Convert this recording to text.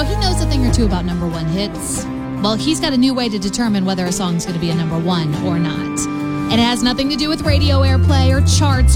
he knows a thing or two about number one hits. Well, he's got a new way to determine whether a song's going to be a number one or not. And it has nothing to do with radio airplay or charts